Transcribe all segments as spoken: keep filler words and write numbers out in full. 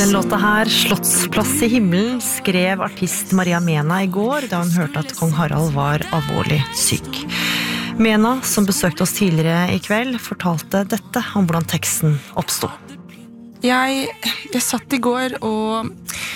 Den låta her, Slottsplass i himmelen, skrev artist Maria Mena i går da hun hørte at kong Harald var alvorlig syk. Mena, som besøkte oss tidligere i kveld, fortalte dette om hvordan teksten oppstod. Jeg, jeg satt i går og,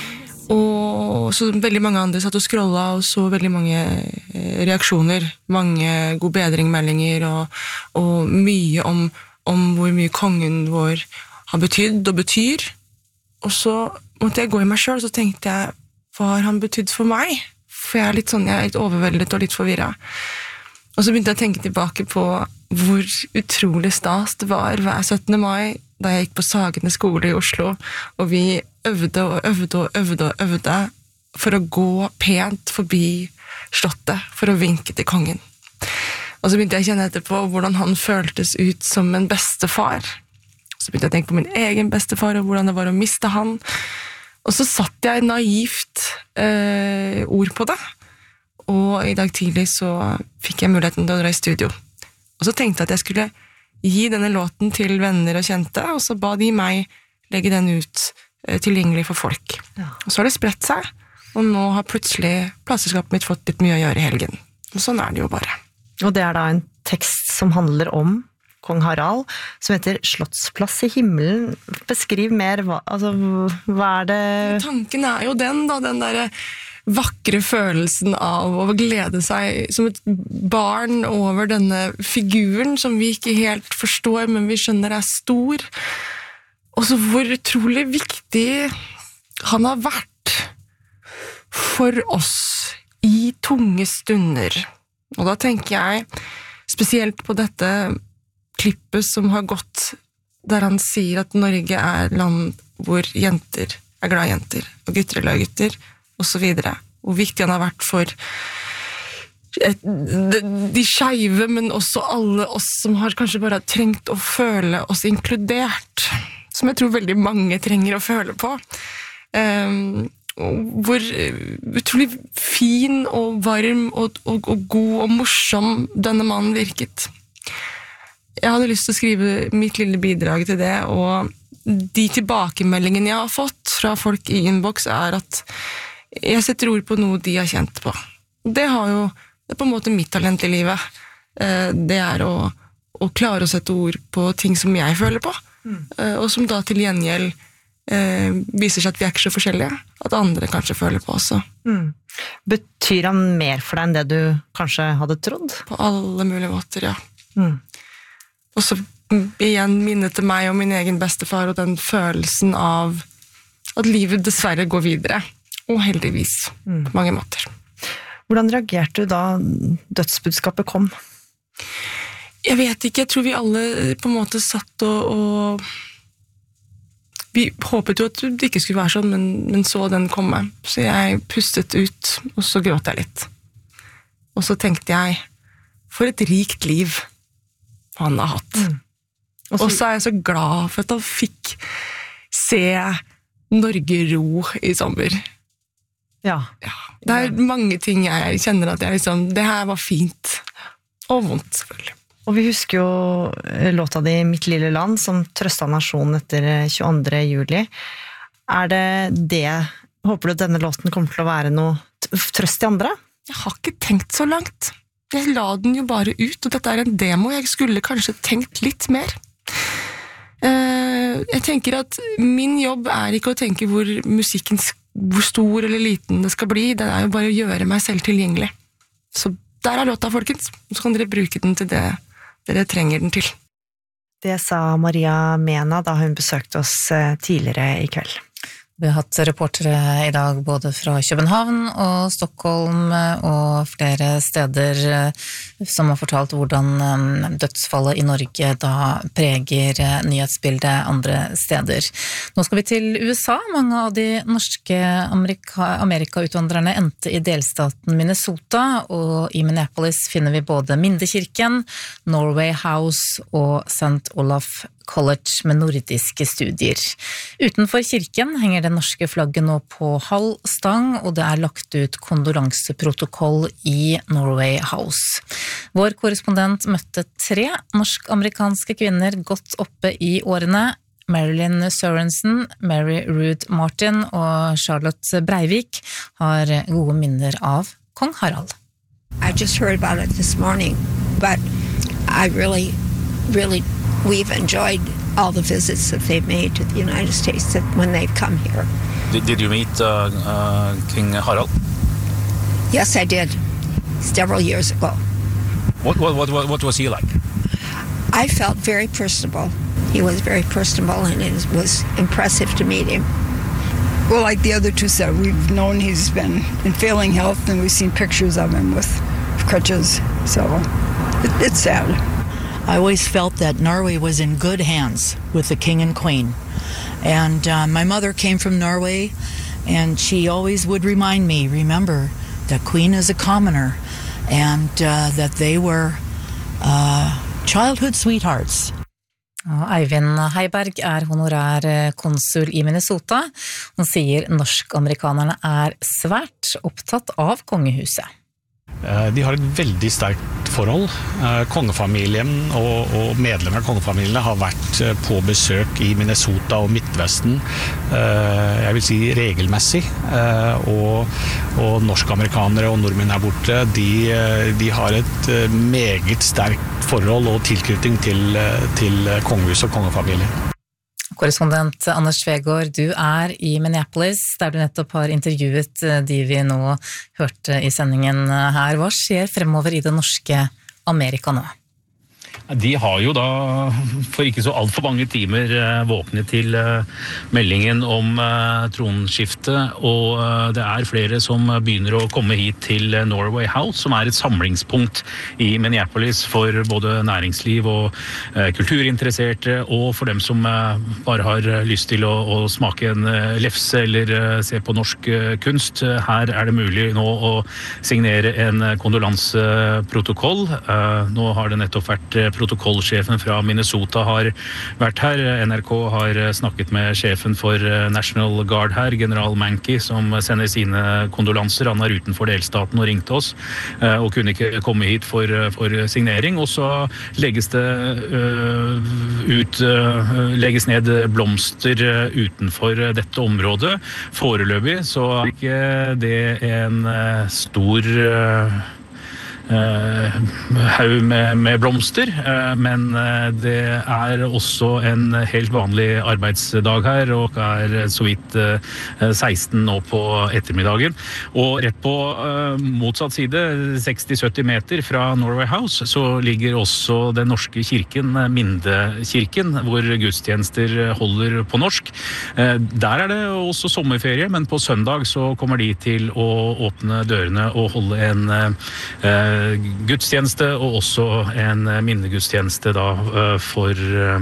og så veldig mange andre satt og scrollet og så veldig mange reaksjoner, mange god bedringmeldinger og, og mye om, om hvor mye kongen vår har betydd og betyr. Og så måtte jeg gå i meg selv, og så tenkte jeg, hva har han betydd for meg? For jeg er litt sånn, jeg er litt overveldet og litt forvirret. Og så begynte jeg å tenke tilbake på hvor utrolig stas det var hver syttende mai, da jeg gikk på Sagene skole i Oslo, og vi øvde og øvde og øvde og øvde for å gå pent forbi slottet, for å vinke til kongen. Og så begynte jeg å kjenne etterpå hvordan han føltes ut som en bestefar. Så begynte jeg å tenke på min egen bestefar, og hvordan det var å miste han. Og så satt jeg naivt eh, ord på det. Og i dag tidlig så fikk jeg muligheten til å dra i studio. Og så tenkte jeg at jeg skulle gi denne låten til venner og kjente, og så ba de meg legge den ut eh, tilgjengelig for folk. Ja. Og så har det spredt seg, og nå har plutselig plateselskapet mitt fått litt mye å gjøre i helgen. Og sånn er det jo bare. Og det er da en tekst som handler om kong Harald, som heter Slottsplass i himmelen. Beskriv mer, hva, altså, hva er det? Tanken er jo den da, den der vakre følelsen av å glede seg som et barn over denne figuren som vi ikke helt forstår, men vi skjønner er stor. Og så hvor utrolig viktig han har vært for oss i tunge stunder. Og da tenker jeg spesielt på dette klippet som har gått, der han sier at Norge er land hvor jenter er glad i jenter, og gutter er glad i gutter, og så videre. Hvor viktig han har vært for et, de, de skeive, men også alle oss som har kanskje bare trengt å føle oss inkludert, som jeg tror veldig mange trenger å føle på. Um, hvor utrolig fin og varm og, og, og god og morsom denne mannen virket. Jeg hadde lyst til å skrive mitt lille bidrag til det, og de tilbakemeldingene jeg har fått fra folk i inbox er at jeg setter ord på noe de har kjent på. Det har jo, det er på en måte mitt talent i livet. Det er å, å klare å sette ord på ting som jeg føler på, mm. og som da til gjengjeld eh, viser seg at vi er ikke så forskjellige, at andre kanskje føler på også. Mm. Betyr han mer for deg enn det du kanskje hadde trodd? På alle mulige måter, ja. Mm. Og så igjen minnet til meg og min egen bestefar og den følelsen av at livet dessverre går videre. Og heldigvis, mm. på mange måter. Hvordan reagerte du da dødsbudskapet kom? Jeg vet ikke, jeg tror vi alle på en måte satt og... og vi håpet jo at det ikke skulle være sånn, men, men så den komme. Så jeg pustet ut, og så gråt jeg litt. Og så tenkte jeg, for et rikt liv han har hatt. Mm. Og så er jeg så glad for at han fikk se Norge ro i sommer. Ja. Ja. Det er mange ting jeg kjenner at jeg liksom, det her var fint. Og vondt, selvfølgelig. Og vi husker jo låta di Mitt lille land, som trøstet nasjonen etter tjueandre juli. Er det det, håper du at denne låten kommer til å være noe trøst i andre? Jeg har ikke tenkt så langt. Jeg la den jo bare ut, og dette er en demo. Jeg skulle kanskje tenkt litt mer. Jeg tenker at min jobb er ikke å tenke hvor musikken, hvor stor eller liten det skal bli. Det er jo bare å gjøre meg selv tilgjengelig. Så der er låta, folkens. Så kan dere bruke den til det dere trenger den til. Det sa Maria Mena da hun besøkte oss tidligere i kveld. Vi har hatt reportere i dag både fra København og Stockholm og flere steder som har fortalt hvordan dødsfallet i Norge da preger nyhetsbildet andre steder. Nå skal vi til U S A. Mange av de norske Amerika- Amerika-utvandrerne endte i delstaten Minnesota, og i Minneapolis finner vi både Mindekirken, Norway House og Saint Olaf College med nordiske studier. Utenfor kirken henger det norske flagget nå på halv stang, og det er lagt ut kondolanseprotokoll i Norway House. Vår korrespondent møtte tre norsk-amerikanske kvinner godt oppe i årene. Marilyn Sørensen, Mary Ruth Martin og Charlotte Breivik har gode minner av kong Harald. I just heard about it this morning, but I really, really, we've enjoyed all the visits that they've made to the United States that when they've come here. Did, did you meet uh, uh, King Harald? Yes, I did, several years ago. What, what, what, what was he like? I felt very personable. He was very personable, and it was impressive to meet him. Well, like the other two said, we've known he's been in failing health, and we've seen pictures of him with crutches, so it, it's sad. I always felt that Norway was in good hands with the king and queen. And uh, my mother came from Norway, and she always would remind me, remember, that queen is a commoner, and uh, that they were uh, childhood sweethearts. Eivind Heiberg er honorær konsul i Minnesota. Han sier norsk-amerikanerne er svært opptatt av kongehuset. De har et veldig sterkt forhold. Kongefamilien og, og medlemmer av kongefamilien har vært på besøk i Minnesota og Midtvesten, jeg vil si regelmessig, og, og norsk-amerikanere og nordmenn her borte, de, de har et meget sterkt forhold og tilknytning til, til kongehuset og kongefamilien. Korrespondent Anders Svegård, du er i Minneapolis, der du nettopp har intervjuet de vi nå hørte i sendingen her. Hva skjer fremover i det norske Amerika nå? De har jo da for ikke så alt for mange timer våknet til meldingen om tronskifte, og det er flere som begynner å komme hit til Norway House, som er et samlingspunkt i Minneapolis for både næringsliv og kulturinteresserte, og for dem som bare har lyst til å, å smake en lefse eller se på norsk kunst. Her er det mulig nå å signere en kondolanseprotokoll. Nå har det nettopp vært protokollsjefen fra Minnesota har vært her. N R K har snakket med sjefen for National Guard her, general Mankey, som sender sine kondolanser. Han er utenfor delstaten og ringte oss, og kunne ikke komme hit for, for signering. Og så legges det uh, ut, uh, legges ned blomster utenfor dette området. Foreløpig så er ikke det en uh, stor uh, Uh, haug med, med blomster, uh, men uh, det er også en helt vanlig arbeidsdag her, og er så vidt uh, seksten nå på ettermiddagen. Og rett på uh, motsatt side, seksti til sytti meter fra Norway House, så ligger også den norske kirken, Mindekirken, hvor gudstjenester holder på norsk. Uh, der er det også sommerferie, men på søndag så kommer de til å åpne dørene og holde en uh, gudstjeneste, og også en minnegudstjeneste da for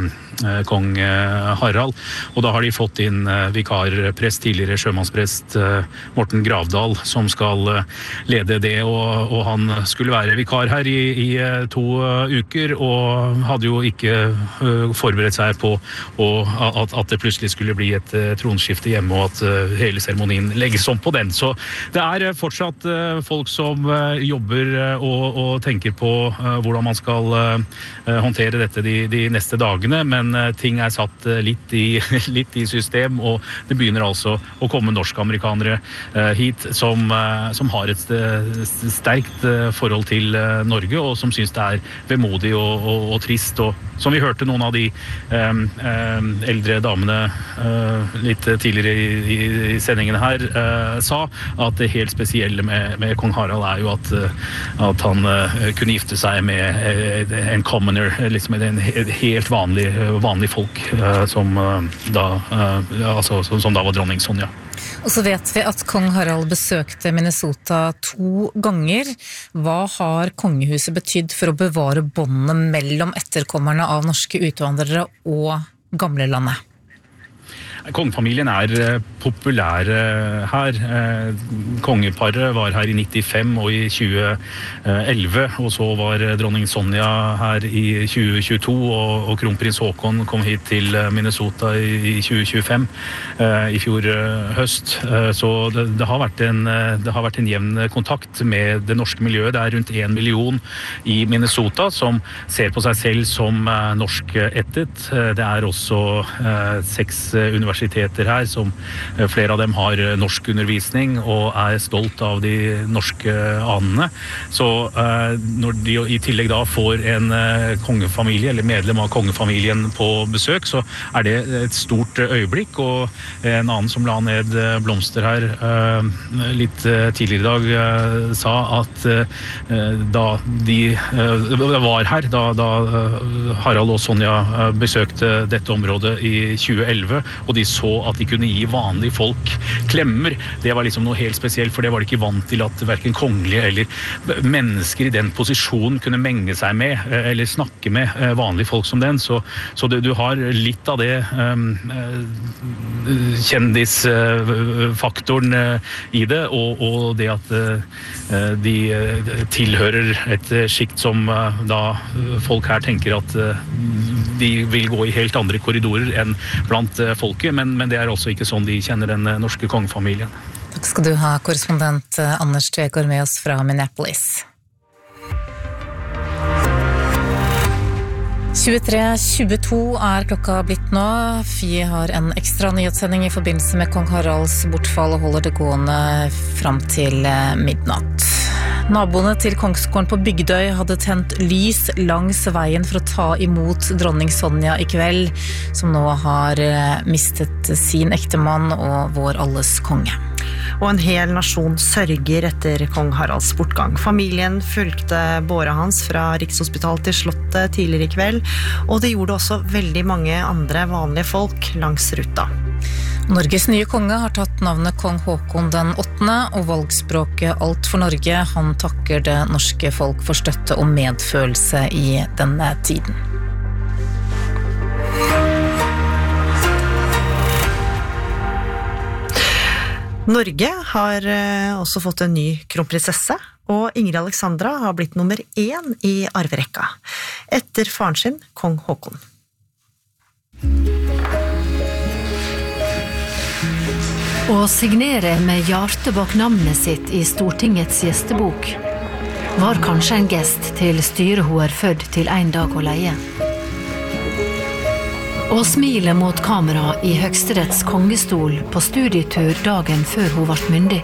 kong Harald. Og da har de fått inn vikarprest, tidligere sjømannsprest Morten Gravdal, som skal lede det, og, og han skulle være vikar her i, i to uker, og hadde jo ikke forberedt seg på og, at, at det plutselig skulle bli et tronskifte hjemme, og at hele seremonien legges om på den. Så det er fortsatt folk som jobber og, og tenker på uh, hvordan man skal uh, håndtere dette de, de neste dagene, men uh, ting er satt uh, litt, i, litt i system, og det begynner altså å komme norsk-amerikanere uh, hit som, uh, som har et uh, sterkt uh, forhold til uh, Norge, og som synes det er vemodig og, og, og trist, og som vi hørte noen av de um, um, eldre damene uh, litt tidligere i, i, i sendingen her uh, sa, at det helt spesielle med, med kong Harald er jo at, uh, at han uh, kunne gifte seg med uh, en commoner, liksom en helt vanlig, vanlig folk uh, som, uh, da, uh, altså, som, som da var dronning Sonja. Og så vet vi at kong Harald besøkte Minnesota to ganger. Hva har kongehuset betydd for å bevare båndene mellom etterkommerne av norske utvandrere og gamlelandet? Kongefamilien er populære her. Kongeparet var her i nittifem og i tjue elleve, og så var dronning Sonja her i tjue tjueto, og, og kronprins Haakon kom hit til Minnesota i, i tjue tjuefem, i fjor høst. Så det, det, har vært en, det har vært en jevn kontakt med det norske miljøet. Det er rundt en million i Minnesota som ser på seg selv som norskættet. Det er også seks universiteter her, som flere av dem har norskundervisning og er stolt av de norske anene. Så når de i tillegg da får en kongefamilie, eller medlem av kongefamilien på besøk, så er det et stort øyeblikk. Og en annen som la ned blomster her litt tidligere i dag sa at da de var her, da, da Harald og Sonja besøkte dette området i tjue elleve, og de så at de kunne gi vanlige folk klemmer. Det var liksom noe helt spesielt, for det var de ikke vant til at hverken kongelige eller mennesker i den posisjonen kunne menge seg med, eller snakke med vanlige folk som den. Så, så det, du har litt av det um, kjendisfaktoren uh, i det, og, og det at uh, de tilhører et skikt som uh, da folk her tenker at uh, de vil gå i helt andre korridorer enn blant uh, folket, men, men det er også ikke sånn de kjenner den uh, norske kongefamilien. Takk skal du ha, korrespondent Anders Tvegård med oss fra Minneapolis. tjuetre tjueto er klokka blitt nå. Vi har en ekstra nyhetssending i forbindelse med kong Haralds bortfall og holder det gående fram til midnatt. Naboene til Kongsgården på Bygdøy hadde tent lys langs veien for å ta imot dronning Sonja i kveld, som nå har mistet sin ektemann og vår alles konge. Og en hel nasjon sørger etter kong Haralds bortgang. Familien fulgte båret hans fra Rikshospitalet til Slottet tidligere i kveld, og det gjorde også veldig mange andre vanlige folk langs ruta. Norges nye konge har tatt navnet kong Haakon den åttende, og valgspråket Alt for Norge. Han takker det norske folk for støtte og medfølelse i denne tiden. Norge har også fått en ny kronprinsesse, og Ingrid Alexandra har blitt nummer én i arverekka, etter faren sin, kong Haakon. Å signere med hjertet bak navnet sitt i Stortingets gjestebok var kanskje en gest til styret hun er født til en dag å leie. Og smile mot kamera i Høgsteretts kongestol på studietur dagen før hun ble myndig.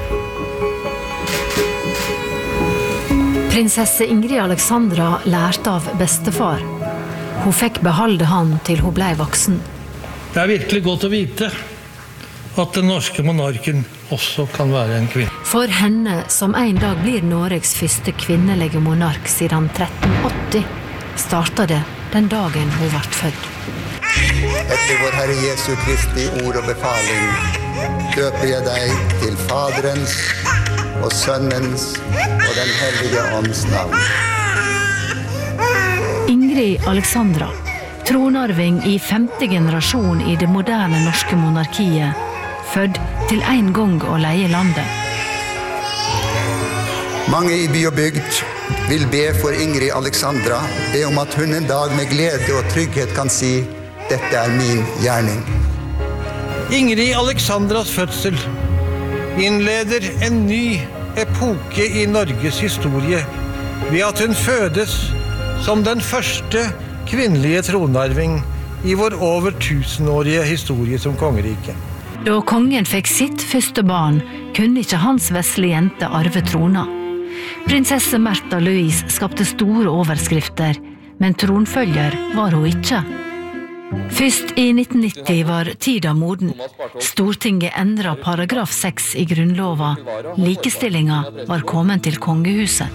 Prinsesse Ingrid Alexandra lærte av bestefar. Hun fikk beholde han til hun ble voksen. Det er virkelig godt å vite at den norske monarken også kan være en kvinne. For henne, som en dag blir Norges første kvinnelige monark siden tretten åtti, startet det den dagen hun ble født. Etter vår Herre Jesu Kristi ord og befaling døper jeg deg til Faderens og Sønnens og den hellige ånds navn. Ingrid Alexandra, tronarving i femte generasjon i det moderne norske monarkiet, født til en gang å leie landet. Mange i by og bygd vil be for Ingrid Alexandra, be om at hun en dag med glede og trygghet kan si: dette er min gjerning. Ingrid Alexandras fødsel innleder en ny epoke i Norges historie ved at hun fødes som den første kvinnelige tronarving i vår over tusenårige historie som kongerike. Da kongen fikk sitt første barn, kunne ikke hans vesle jente arve trona. Prinsesse Märtha Louise skapte store overskrifter, men tronfølger var hun ikke. Først i nitten nitti var tida moden. Stortinget endret paragraf seks i grunnlova. Likestillinga var kommet til kongehuset.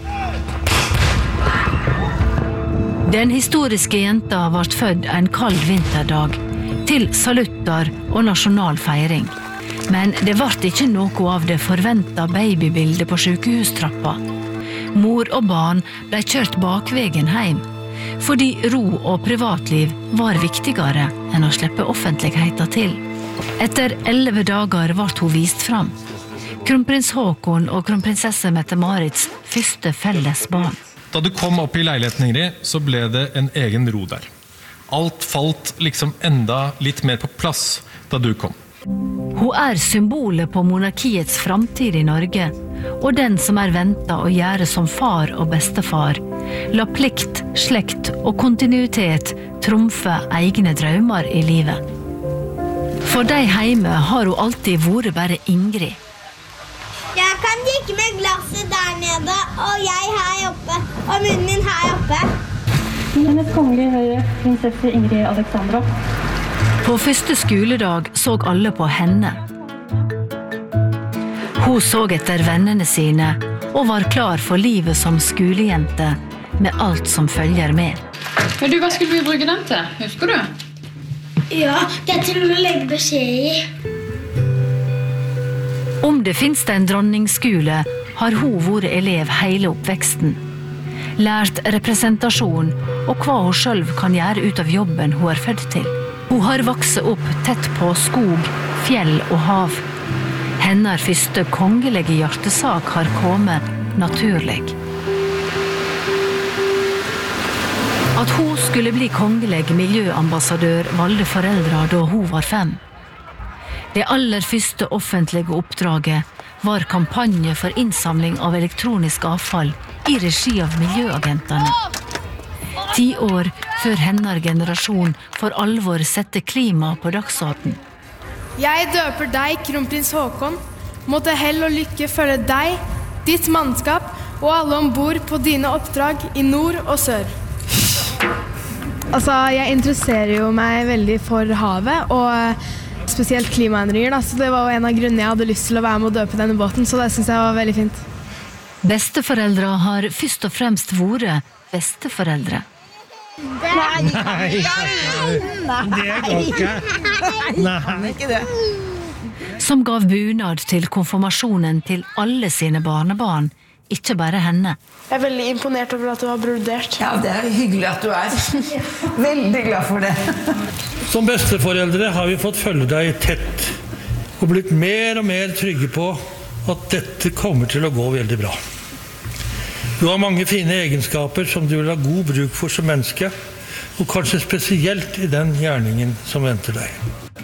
Den historiske jenta ble født en kald vinterdag, til salutter og nasjonal feiring. Men det ble ikke noe av det forventet babybildet på sykehustrappa. Mor og barn ble kjørt bakvegen hjem, fordi ro og privatliv var viktigere enn å slippe offentligheten til. Etter elleve dager ble hun vist fram. Kronprins Haakon og kronprinsesse Mette-Marits første felles barn. Da du kom opp i leiligheten, Ingrid, så ble det en egen ro der. Alt falt liksom enda litt mer på plass da du kom. Hun er symbolet på monarkiets framtid i Norge, og den som er ventet å gjøre som far og bestefar. La plikt, slekt og kontinuitet trumfe egne drømmer i livet. For de hjemme har hun alltid vært bare Ingrid. Jeg kan drikke med glasset der nede, og jeg her oppe, og munnen min her oppe. Hennes kongelige høyre, prinsesse Ingrid Alexandra. På første skoledag så alle på henne. Hun så etter vennene sine, og var klar for livet som skolejente, med alt som følger med. Men du, hva skulle vi bruke den til? Husker du? Ja, det er til å legge beskjed i. Om det finnes en dronningsskole, har hun vært elev hele oppveksten. Lært representasjon og hva hun selv kan gjøre ut av jobben hun er født til. Hun har vokset opp tett på skog, fjell og hav. Hennes første kongelige hjertesak har kommet naturlig. At hun skulle bli kongelig miljøambassadør valgte foreldre da hun var fem. Det aller første offentlige oppdraget var kampanje for innsamling av elektronisk avfall i regi av miljøagentene. Ti år før hennes generasjon for alvor sette klima på dagsorden. Jeg døper deg, kronprins Haakon. Måtte hell og lykke følge deg, ditt mannskap og alle ombord på dine oppdrag i nord og sør. Altså, jeg interesserer jo meg veldig for havet, og spesielt klimaendringer, da. Så det var jo en av grunnene jeg hadde lyst til å være med å døpe denne båten, så det synes jeg var veldig fint. Besteforeldre har først og fremst vært besteforeldre. Nei, nei, det går ikke. Nei, ikke det. Som gav bunad til konfirmasjonen til alle sine barnebarn, ikke bare henne. Jeg er veldig imponert over at du har brodert. Ja, det er hyggelig at du er. Veldig glad for det. Som besteforeldre har vi fått følge deg tett og blitt mer og mer trygge på at dette kommer til å gå veldig bra. Du har mange fine egenskaper som du vil ha god bruk for som menneske, og kanskje spesielt i den gjerningen som venter deg.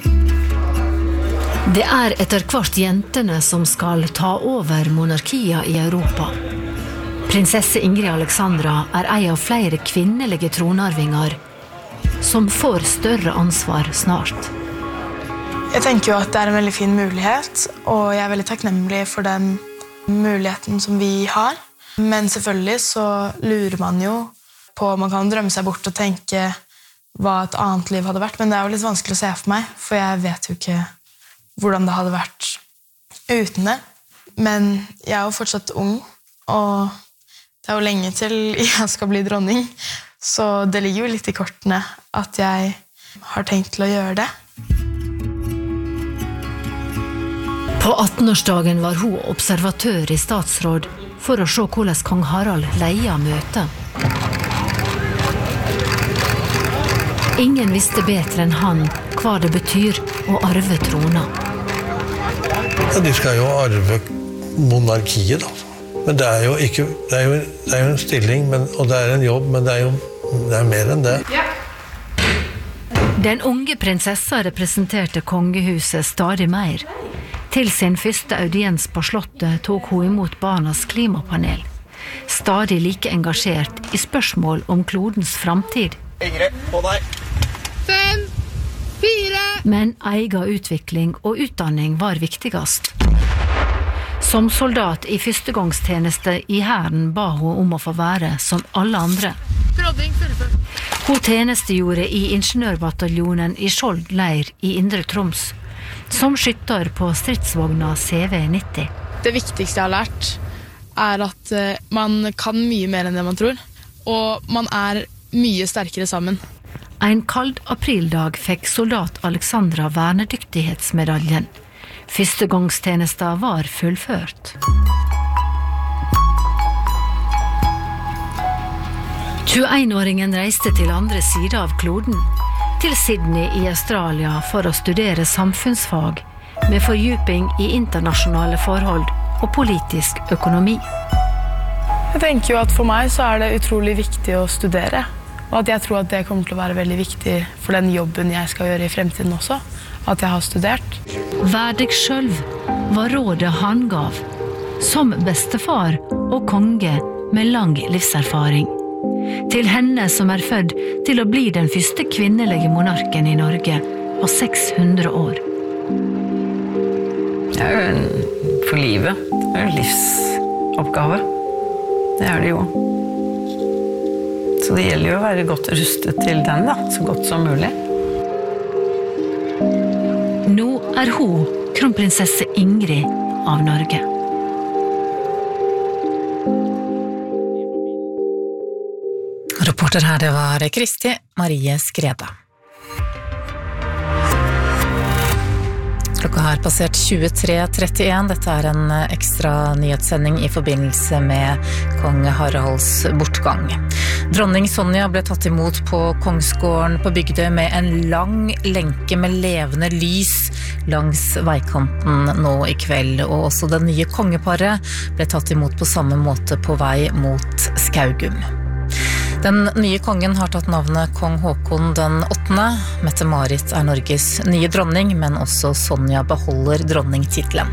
Det er etter hvert jentene som skal ta over monarkiet i Europa. Prinsesse Ingrid Alexandra er en av flere kvinnelige tronarvinger som får større ansvar snart. Jeg tenker jo at det er en veldig fin mulighet, og jeg er veldig takknemlig for den muligheten som vi har. Men selvfølgelig så lurer man jo på, man kan drømme seg bort og tenke hva et annet liv hadde vært, men det er jo litt vanskelig å se for meg, for jeg vet jo ikke hvordan det hadde vært uten det. Men jeg er jo fortsatt ung, og det er jo lenge til jeg skal bli dronning, så det ligger jo litt i kortene at jeg har tenkt til å gjøre det. På attenårsdagen var hun observatør i statsråd for å se hvordan kong Harald leia møtet. Ingen visste bedre enn han hva det betyr å arve trona. Ja, de skal jo arve monarkiet, da. Men det er jo ikke, det er jo, det er jo en stilling, men, og det er en jobb, men det er jo det er mer enn det. Ja. Den unge prinsessa representerte kongehuset stadig mer. Til sin første audiens på slottet tok hun imot barnas klimapanel. Stadig like engasjert i spørsmål om klodens framtid. Ingrid, på deg. Fem, fire. Men egen utvikling og utdanning var viktigast. Som soldat i førstegangstjeneste i hæren ba hun om å få være som alle andre. Hun tjenestegjorde i ingeniørbataljonen i Skjold leir i Indre Troms, som skytter på stridsvogna C V nitti. Det viktigste jeg har lært er at man kan mye mer enn det man tror, og man er mye sterkere sammen. En kald aprildag fikk soldat Alexandra vernedyktighetsmedaljen. Førstegangstjenesten var fullført. tjueåringen reiste til andre siden av kloden. til Sydney i Australia for å studere samfunnsfag med fordyping i internasjonale forhold og politisk økonomi. Jeg tenker jo at for meg så er det utrolig viktig å studere, og at jeg tror at det kommer til å være veldig viktig for den jobben jeg skal gjøre i fremtiden også, at jeg har studert. Vær deg selv var rådet han gav, som bestefar og konge med lang livserfaring. Til henne som er født til å bli den første kvinnelige monarken i Norge på seks hundre år. Det er jo en for livet, det er en livsoppgave. Det er det jo. Så det gjelder jo å være godt rustet til den da, så godt som mulig. Nå er hun kronprinsesse Ingrid av Norge. Reporter her, det var Kristi Marie Skreda. Klokka har passert tjuetre trettien. Dette er en ekstra nyhetssending i forbindelse med kong Haralds bortgang. Dronning Sonja ble tatt imot på Kongsgården på Bygdøy med en lang lenke med levende lys langs veikanten nå i kveld. Og også det nye kongeparet ble tatt imot på samme måte på vei mot Skaugum. Den nye kongen har tatt navnet Kong Håkon den åttende. Mette-Marit er Norges nye dronning, men også Sonja beholder dronningtitlen.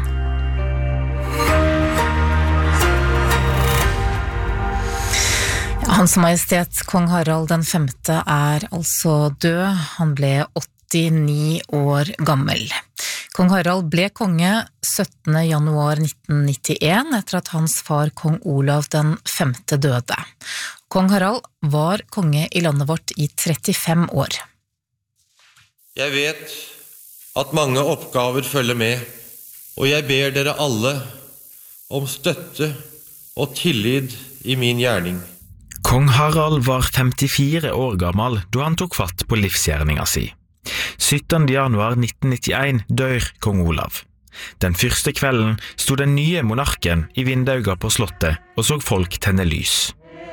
Hans Majestet Kong Harald den femte er altså død. Han ble åttini år gammel. Kong Harald ble konge syttende januar nitten nittien etter at hans far Kong Olav den femte døde. Kong Harald var konge i landet vårt i trettifem år. Jeg vet at mange oppgaver følger med, og jeg ber dere alle om støtte og tillit i min gjerning. Kong Harald var femtifire år gammel da han tok fatt på livsgjerninga si. syttende januar nitten nittien dør kong Olav. Den første kvelden sto den nye monarken i vindauga på slottet og så folk tenne lys.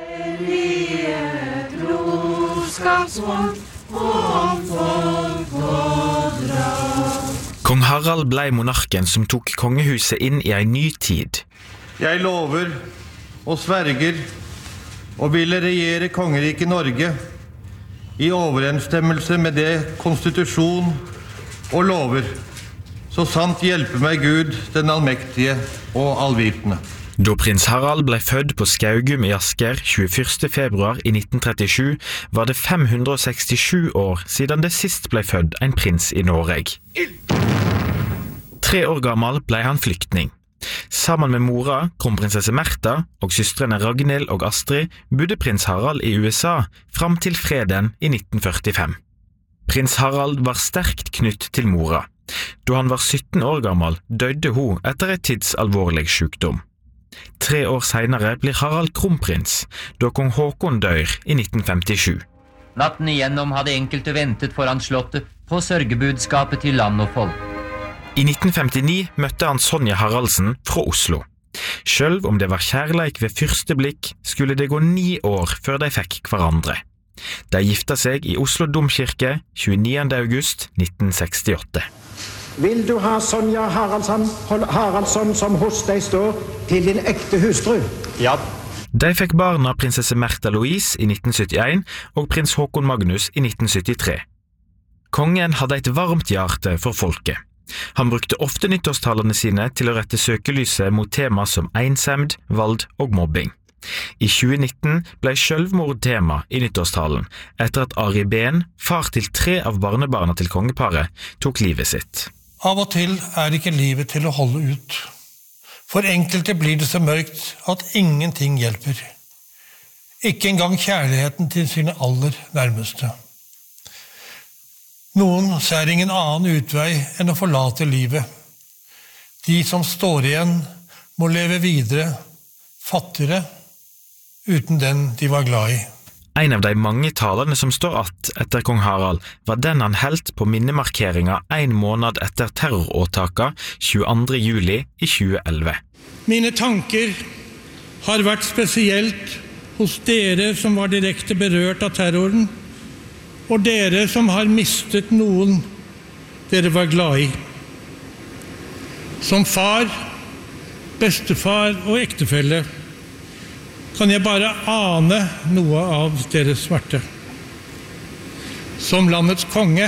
Kong Harald ble monarken som tok kongehuset inn i en ny tid. Jeg lover og sverger og ville regjere kongeriket Norge i overensstemmelse med det konstitusjon og lover, så sant hjelpe meg Gud, den allmektige og allvitende. Da prins Harald ble født på Skaugum i Asker tjueførste februar i nitten trettisju, var det fem hundre sekstisju år siden det sist ble født en prins i Norge. Tre år gammel ble han flyktning. Sammen med mora, kronprinsesse Märtha og søstrene Ragnhild og Astrid bodde prins Harald i U S A fram til freden i nitten førtifem. Prins Harald var sterkt knytt til mora. Da han var sytten år gammel, døde hun etter et tids alvorlig sykdom. Tre år senere blir Harald kronprins, da kong Håkon dør i nitten femtisju. Natten igjennom hadde enkelte ventet foran slottet på sørgebudskapet til land og folk. I nitten femtini møtte han Sonja Haraldsen fra Oslo. Selv om det var kjærleik ved første blikk, skulle det gå ni år før de fikk hverandre. De gifta seg i Oslo Domkirke tjueniende august nitten sekstiåtte. Vil du ha Sonja Haraldsson, Haraldsson som hos deg står til din ekte hustru? Ja. De fikk barna prinsesse Märtha Louise i nitten syttien og prins Håkon Magnus i nitten syttitre. Kongen hadde et varmt hjerte for folket. Han brukte ofte nyttårstalene sine til å rette søkelyset mot tema som ensemd, vald og mobbing. I tjuenitten ble selvmord tema i nyttårstalen, etter at Ari Behn, far til tre av barnebarna til kongeparet, tok livet sitt. Av og til er ikke livet til å holde ut. For enkelte blir det så mørkt at ingenting hjelper. Ikke engang kjærligheten til sine aller nærmeste. Noen ser ingen annen utvei enn å forlate livet. De som står igjen må leve videre, fattigere, uten den de var glad i. En av de mange talene som står att etter kong Harald var den han helt på minnemarkeringa en måned etter terroråtaka tjueandre juli i tjueelleve. Mine tanker har vært spesielt hos dere som var direkte berørt av terroren, og dere som har mistet noen dere var glad i. Som far, bestefar og ektefelle kan jeg bare ane noe av deres smerte. Som landets konge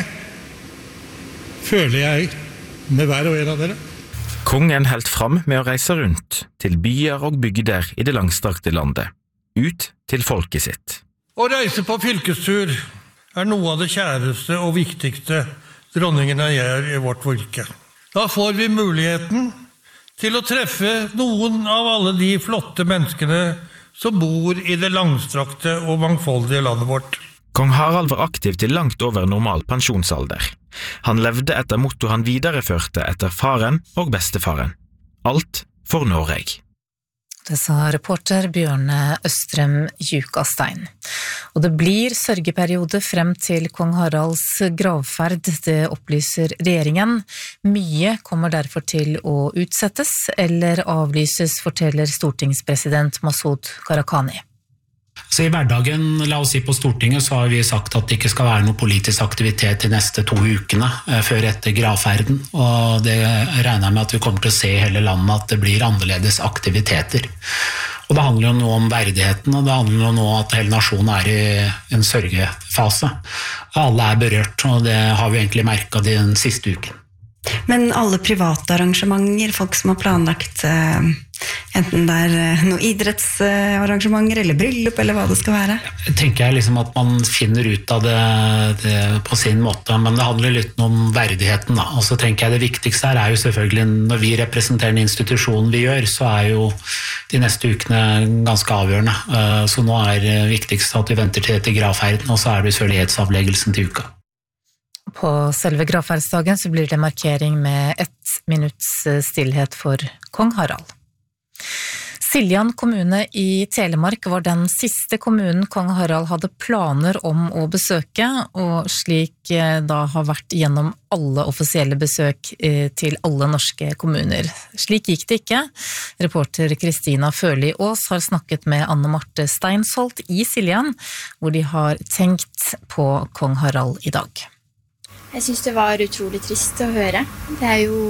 føler jeg med hver og en av dere. Kongen helt fram med å reise rundt til byer og bygder i det langstrakte landet, ut til folket sitt. Å reise på fylkestur er noe av det kjæreste og viktigste dronningene gjør i vårt virke. Da får vi muligheten til å treffe noen av alle de flotte menneskene som bor i det langstrakte og mangfoldige landet vårt. Kong Harald var aktiv til langt over normal pensjonsalder. Han levde etter motto han videreførte etter faren og bestefaren. Alt for Norge. Det sa reporter Bjørne Østrem Jukastein. Og det blir sørgeperiode frem til kong Haralds gravferd, det opplyser regjeringen. Mye kommer derfor til å utsettes eller avlyses, forteller stortingspresident Masud Gharahkhani. Så i hverdagen, la oss si på Stortinget, så har vi sagt at det ikke skal være noe politisk aktivitet de neste to ukene eh, før etter gravferden, og det regner jeg med at vi kommer til å se i hele landet at det blir annerledes aktiviteter. Og det handler jo nå om verdigheten, og det handler jo nå at hele nasjonen er i en sørgefase. Alle er berørt, og det har vi egentlig merket den siste uken. Men alle private arrangementer, folk som har planlagt eh, enten det er noen idrettsarrangementer eller bryllup eller hva det skal være? Tenker jeg liksom at man finner ut av det, det på sin måte, men det handler litt om verdigheten da. Og så tenker jeg det viktigste her er jo selvfølgelig når vi representerer en institusjon vi gjør, så er jo de neste ukene ganske avgjørende. Så nå er det viktigst at vi venter til etter gravferden, og så er det sørlighetsavleggelsen til uka. På selve gravferdsdagen så blir det markering med ett minutts stillhet for kong Harald. Siljan kommune i Telemark var den siste kommunen kong Harald hadde planer om å besøke, og slik da har vært gjennom alle offisielle besøk til alle norske kommuner. Slik gikk det ikke. Reporter Kristina Førli Aas har snakket med Anne Marte Steinsholt i Siljan, hvor de har tenkt på kong Harald i dag. Jeg synes det var utrolig trist å høre. Det er jo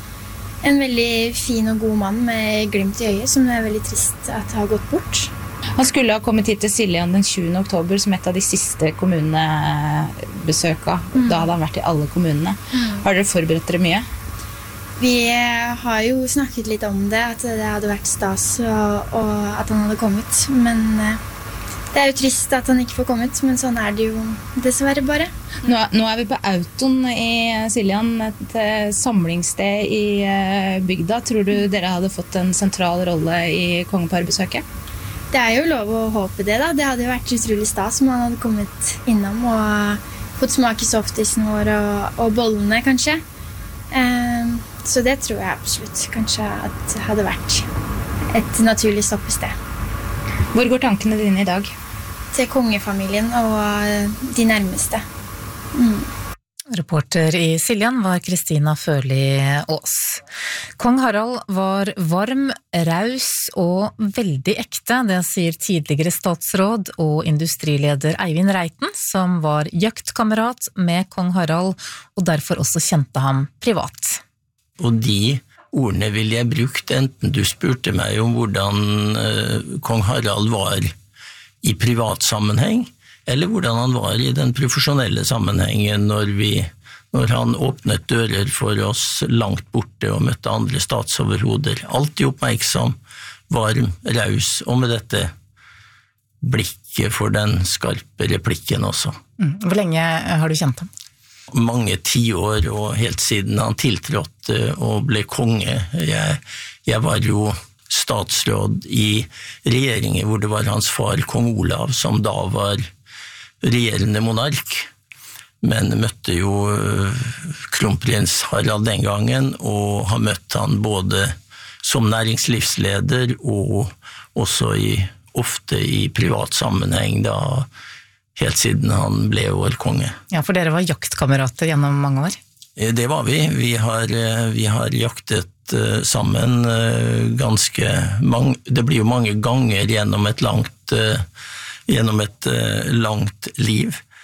en veldig fin og god mann med glimt i øyet, som det er veldig trist at har gått bort. Han skulle ha kommet hit til Siljan den tjuende oktober som et av de siste kommunebesøka. Mm. Da hadde han vært i alle kommunene. Mm. Har dere forberedt dere mye? Vi har jo snakket litt om det, at det hadde vært stas og, og at han hadde kommet. Men det er jo trist at han ikke får kommet, men sånn er det jo dessverre bare. Nå, nå er vi på Auton i Siljan, et samlingssted i bygda. Tror du dere hadde fått en sentral rolle i kongeparbesøket? Det er jo lov å håpe det da. Det hadde jo vært utrolig stas om han hadde kommet innom og fått smake softisen vår og, og bollene kanskje. Um, så det tror jeg absolutt kanskje at det hadde vært et naturlig stoppested. Hvor går tankene dine i dag? Til kongefamilien og de nærmeste. Mm. Reporter i Siljan var Kristina Førli Aas. Kong Harald var varm, raus og veldig ekte, det sier tidligere statsråd og industrileder Eivind Reiten, som var jaktkamerat med kong Harald og derfor også kjente ham privat. Og de ordene ville jeg brukt, enten du spurte meg om hvordan uh, kong Harald var i privat sammenheng, eller hvordan han var i den profesjonelle sammenhengen når, vi, når han åpnet dører for oss langt borte og møtte andre statsoverhoder. Alltid oppmerksom, varm, raus, og med dette blikket for den skarpe replikken også. Mm. Hvor lenge har du kjent ham? Mange tiår, og helt siden han tiltrådte og ble konge. Jeg, jeg var jo statsråd i regjeringen hvor det var hans far, kong Olav, som da var regjerende monark, men møtte jo kronprins Harald den gangen, og har møtt han både som næringslivsleder og også i, ofte i privat sammenheng da, helt siden han ble vår konge. Ja, for dere var jaktkamerater gjennom mange år? Det var vi. Vi har, vi har jaktet sammen ganske mange, det blir jo mange ganger gjennom et langt, gjennom et langt liv.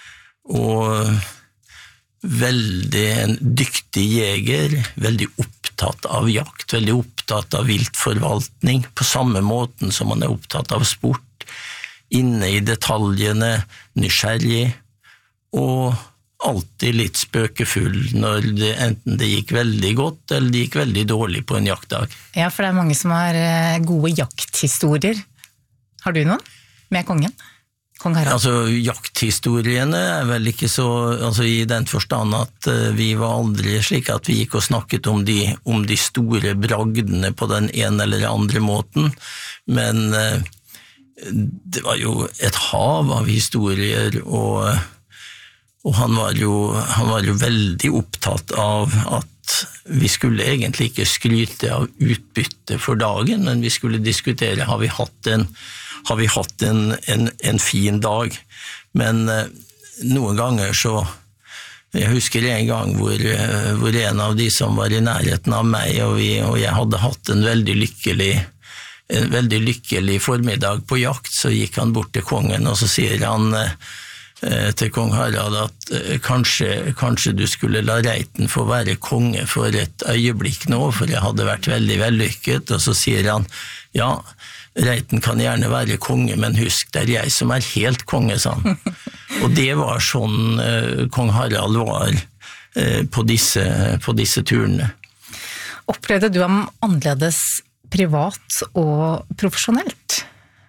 og veldig en dyktig jeger, veldig opptatt av jakt, veldig opptatt av viltforvaltning, på samme måten som han er opptatt av sport, inne i detaljene, nysgjerrig, og alltid litt spøkefull når det, enten det gikk veldig godt, eller det gikk veldig dårlig på en jaktdag. Ja, for det er mange som har gode jakthistorier. Har du noen med kongen? Kong Harald? Altså, jakthistoriene er vel ikke så, altså i den forstand at uh, vi var aldri slik at vi gikk og snakket om de, om de store bragdene på den ene eller andre måten, men uh, det var jo et hav av historier, og, og han, var jo, han var jo veldig opptatt av at vi skulle egentlig ikke skryte av utbytte for dagen, men vi skulle diskutere, har vi hatt en har vi hatt en, en, en fin dag, men eh, noen ganger så, jeg husker en gang hvor, hvor en av de som var i nærheten av meg, og, vi, og jeg hadde hatt en veldig lykkelig, en veldig lykkelig formiddag på jakt, så gikk han bort til kongen, og så sier han eh, til kong Harald at eh, kanskje, kanskje du skulle la Reiten få være konge for et øyeblikk nå, for jeg hadde vært veldig vellykket, og så sier han, ja, Reiten kan gjerne være konge, men husk, det er jeg som er helt konge, sa han. Og det var sånn eh, kong Harald var eh, på, disse, på disse turene. Opplevde du ham annerledes privat og profesjonelt?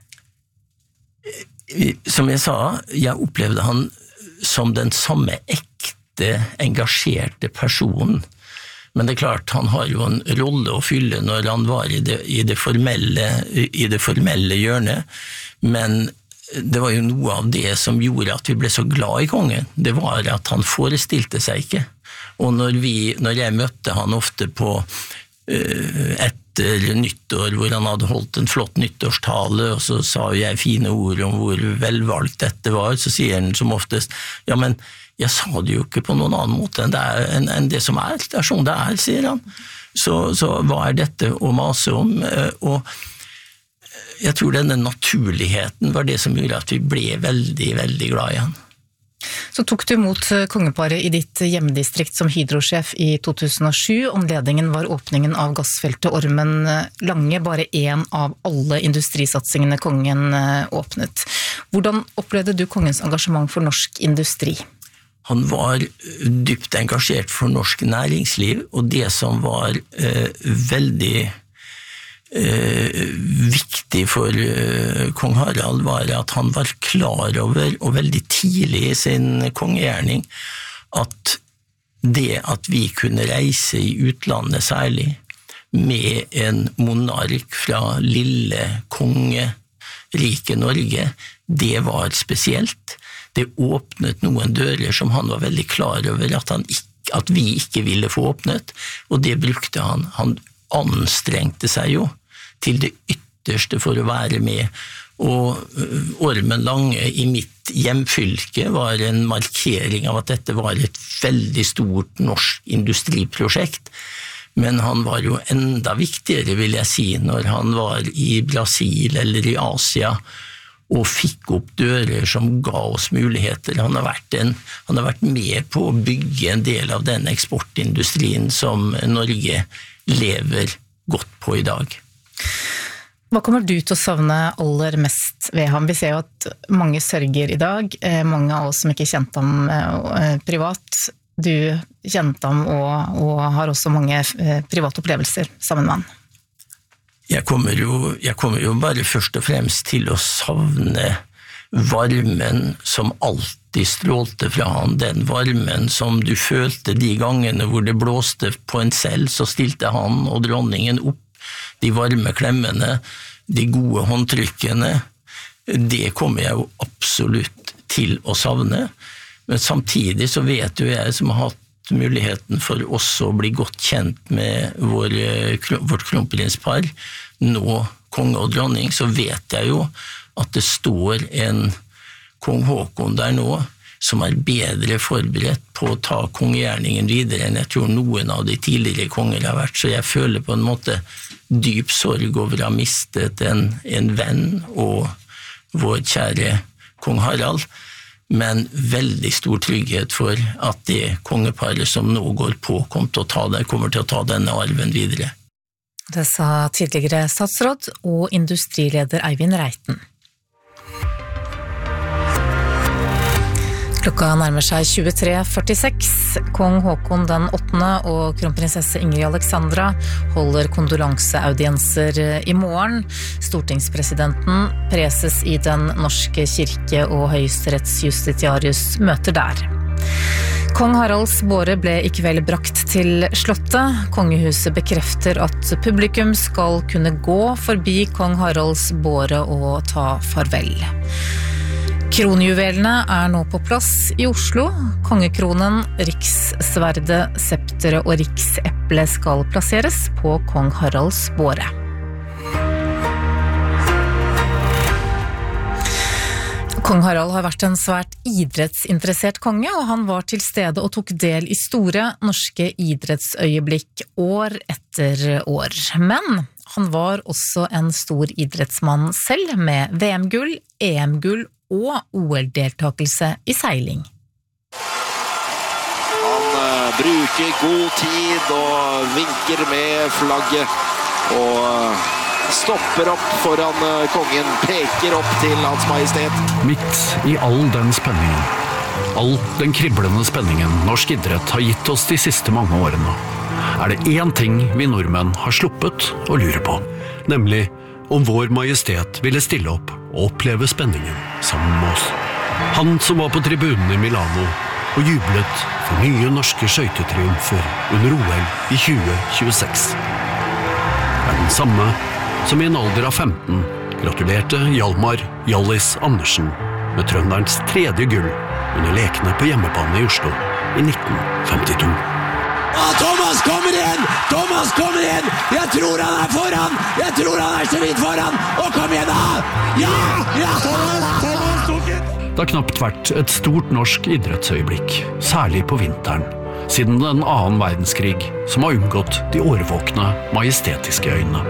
Som jeg sa, jeg opplevde han som den samme ekte, engasjerte personen. Men det er klart, han har jo en rolle å fylle når han var i det, i det, formelle, i det formelle hjørnet, men det var jo noe av det som gjorde at vi ble så glad i kongen. Det var at han forestilte seg ikke. Og når, vi, når jeg møtte han ofte på uh, etter nyttår, hvor han hadde holdt en flott nyttårstale, og så sa jeg fine ord om hvor velvalgt dette var, så sier han som oftest, ja, men jeg sa det jo ikke på noen annen måte enn det, er, enn, enn det som er, det er sånn det er, sier han. Så, så hva er dette å mase om? Og jeg tror denne naturligheten var det som gjorde at vi ble veldig, veldig glad i han. Så tok du imot kongeparet i ditt hjemdistrikt som hydrosjef i to tusen og sju. Anledningen var åpningen av gassfeltet Ormen Lange, bare en av alle industrisatsingene kongen åpnet. Hvordan opplevde du kongens engasjement for norsk industri? Han var dypt engasjert for norsk næringsliv, og det som var eh, veldig eh, viktig for eh, kong Harald var at han var klar over, og veldig tidlig i sin kongegjerning, at det at vi kunne reise i utlandet særlig, med en monark fra lille kongeriket Norge, det var spesielt. Det åpnet noen dører som han var veldig klar over at, han ikke, at vi ikke ville få åpnet, og det brukte han. Han anstrengte seg jo til det ytterste for å være med, og Ormen Lange i mitt hjemfylke var en markering av at dette var et veldig stort norsk industriprosjekt, men han var jo enda viktigere, vil jeg si, når han var i Brasil eller i Asia, og fikk opp dører som ga oss muligheter. Han har vært, en, han har vært med på å bygge en del av den eksportindustrien som Norge lever godt på i dag. Hva kommer du til å savne aller mest ved ham? Vi ser jo at mange sørger i dag, mange av oss som ikke kjente ham privat. Du kjente ham og, og har også mange private opplevelser sammen med ham. Jeg kommer, jo, jeg kommer jo bare først og fremst til å savne varmen som alltid strålte fra han, den varmen som du følte de gangene hvor det blåste på en selv, så stilte han og dronningen opp, de varme klemmene, de gode håndtrykkene, det kommer jeg jo absolutt til å savne, men samtidig så vet jo jeg som har hatt muligheten for også å bli godt kjent med vår, vårt kronprinspar, nå konge og dronning, så vet jeg jo at det står en kong Håkon der nå, som er bedre forberedt på å ta kongegjerningen videre enn jeg tror noen av de tidligere konger har vært, så jeg føler på en måte dyp sorg over å ha mistet en, en venn og vår kjære kong Harald, men veldig stor trygghet for at det kongeparet som nå går på, kommer til å ta, det, kommer til å ta denne arven videre. Det sa tidligere statsråd og industrileder Eivind Reiten. Klokka nærmer seg tjuetre førtiseks. Kong Håkon den åttende og kronprinsesse Ingrid Alexandra holder kondolanseaudienser i morgen. Stortingspresidenten, preses i den norske kirke og høyesterettsjustitiarius møter der. Kong Haralds båre ble i kveld brakt til slottet. Kongehuset bekrefter at publikum skal kunne gå forbi Kong Haralds båre og ta farvel. Kronjuvelene er nå på plass i Oslo. Kongekronen, rikssverdet, septeret og rikseplet skal plasseres på Kong Haralds båre. Kong Harald har vært en svært idrettsinteressert konge, og han var til stede og tok del i store norske idrettsøyeblikk år etter år. Men han var også en stor idrettsmann selv, med V M-gull, E M-gull og O L-deltakelse i seiling. Han uh, bruker god tid og vinker med flagget, og uh, stopper opp foran uh, kongen, peker opp til hans majestet. Midt i all den spenningen, all den kriblende spenningen norsk idrett har gitt oss de siste mange årene, er det én ting vi nordmenn har sluppet å lure på, nemlig om vår majestet ville stille opp og oppleve spenningen sammen med oss. Han som var på tribunen i Milano og jublet for nye norske skøytetriumfer under O L i tjue tjueseks. Er den samme som i en alder av femten gratulerte Hjalmar Hjallis Andersen med trønderens tredje gull under lekene på hjemmebane i Oslo i nitten femtito. Ah, Thomas kommer igjen! Thomas kommer igjen! Jeg tror han er foran! Jeg tror han er så vidt foran! Og kom igjen da! Ja! Ja! Thomas, Thomas tok det! Det har knapt vært et stort norsk idrettsøyeblikk, særlig på vinteren, siden den annen verdenskrig som har unngått de årvåkne, majestetiske øynene.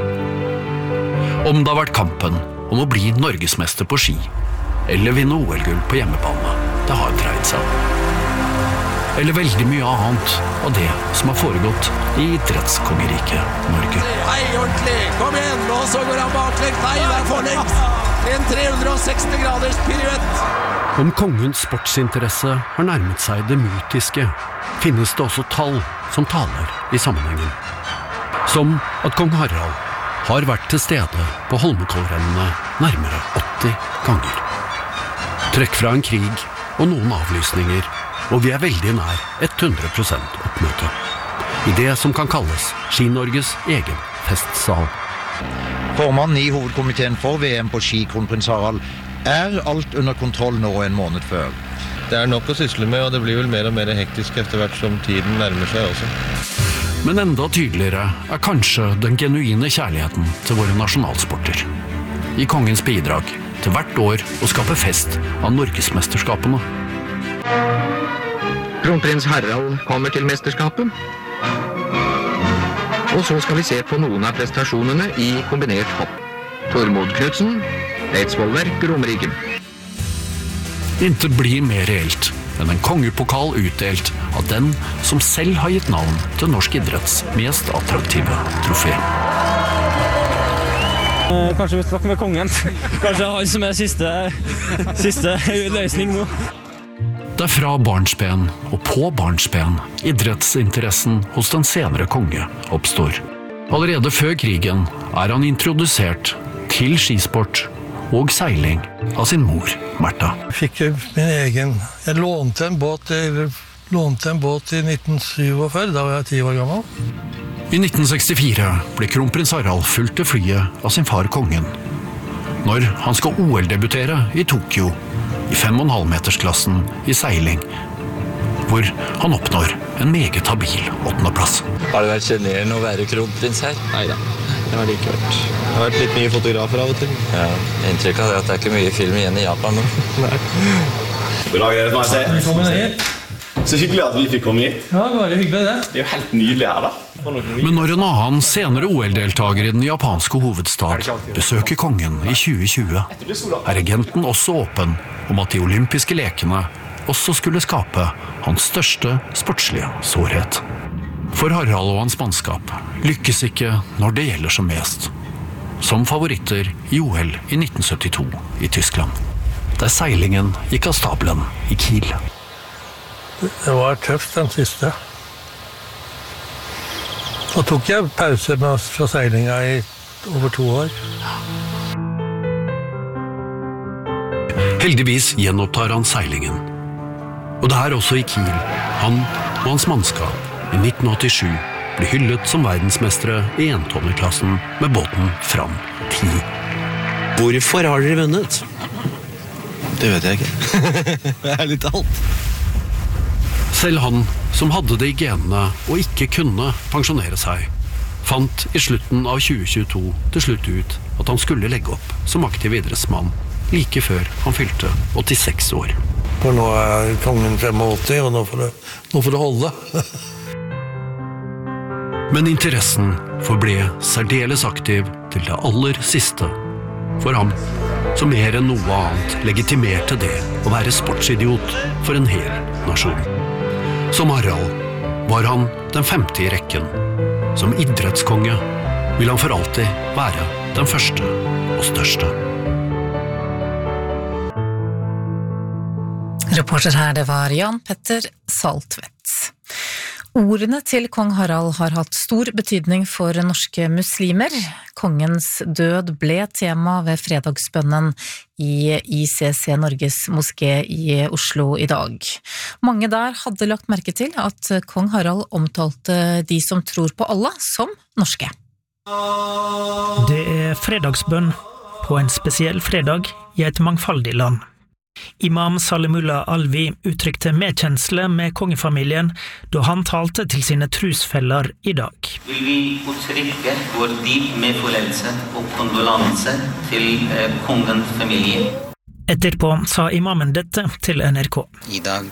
Om det har vært kampen om å bli norgesmester på ski, eller vinne O L-gull på hjemmebane, det har dreid seg om. Eller veldig mye annet av det som har foregått i idrettskongeriket Norge. Hei, ordentlig! Kom igjen! Og så går han baklengt. Nei, det er forlengt! En tre hundre seksti graders piruett. Om kongens sportsinteresse har nærmet seg det mytiske, finnes det også tall som taler i sammenhengen. Som at kong Harald har vært til stede på Holmenkollrennene nærmere åtti ganger. Trekk fra en krig og noen avlysninger, og vi er veldig nær hundre prosent oppmøte. I det som kan kalles Ski-Norges egen festsal. Formann i hovedkomiteen for V M på ski, kronprins Harald, er alt under kontroll nå en måned før. Det er nok å sysle med, og det blir vel mer og mer hektisk etter hvert som tiden nærmer seg også. Men enda tydeligere er kanskje den genuine kjærligheten til våre nasjonalsporter. I kongens bidrag til hvert år å skape fest av Norgesmesterskapene. Kronprins Harald kommer til mesterskapet. Og så skal vi se på noen av prestasjonene i kombinert hopp. Tormod Knudsen, Eidsvoll Verk, Romerike. Intet blir mer reelt enn en kongepokal utdelt av den som selv har gitt navn til norsk idretts mest attraktive trofé. Kanskje vi snakker med kongen. Kanskje han som er siste, siste løsning nå. Det er fra barnsben og på barnsben idrettsinteressen hos den senere konge oppstår. Allerede før krigen er han introdusert til skisport og seiling av sin mor, Märtha. Jeg fikk min egen, jeg lånte en båt, jeg lånte en båt i nitten syttiåtte, da var jeg ti år gammel. I nitten sekstifire ble kronprins Harald fulgt til flyet av sin far kongen. Når han skal O L-debutere i Tokyo, i fem og en halv metersklassen i seiling, hvor han oppnår en meget habil åttendeplass. Har det vært generende å være kronprins her? Neida, det har det ikke vært. Det har vært litt mye fotografer av og til. Ja, inntrykk av det at det er ikke mye film igjen i Japan nå. Nei. God dag, dere. Velkommen hit. Så hyggelig at vi fikk komme hit. Ja, det var hyggelig det. Det er jo helt nydelig her da. Men når en annen senere O L-deltager i den japanske hovedstad besøker kongen i tjue tjue, er regenten også åpen om at de olympiske lekene også skulle skape hans største sportslige sårhet. For Harald og hans mannskap lykkes ikke når det gjelder som mest. Som favoritter i O L i nitten syttito i Tyskland, der seilingen gikk av stabelen i Kiel. Det var tøft den siste. Så tok jeg pause med fra seilinga i over to år. Heldigvis gjenopptar han seilingen. Og det er også i Kiel, han og hans mannskap i nitten åttisju ble hyllet som verdensmestere i entonnerklassen med båten Fram ti. Hvorfor har dere vunnet? Det vet jeg ikke. Det er litt alt. Selv han, som hadde det i genene og ikke kunne pensjonere seg, fant i slutten av tjue tjueto til slutt ut at han skulle legge opp som aktiv idrettsmann like før han fylte åttiseks år. For nå er kongen åttifem, og nå får det, nå får det holde. Men interessen forble særdeles aktiv til det aller siste. For ham, som mer enn noe annet legitimerte det å være sportsidiot for en hel nasjon. Som Harald var han den femte i rekken. Som idrettskonge vil han for alltid være den første og største. Reporter her, det var Jan Petter Saltvedt. Ordene til kong Harald har hatt stor betydning for norske muslimer. Kongens død ble tema ved fredagsbønnen i I C C Norges moské i Oslo i dag. Mange der hadde lagt merke til at kong Harald omtalte de som tror på Allah som norske. Det er fredagsbønn på en spesiell fredag i et mangfoldig land. Imam Salimullah Alvi uttrykte medkjensle med kongefamilien da han talte til sine trosfeller i dag. Vil vi uttrykke vår dyp medfølelse og kondolanse til eh, kongens familie. Etterpå sa imamen dette til N R K. I dag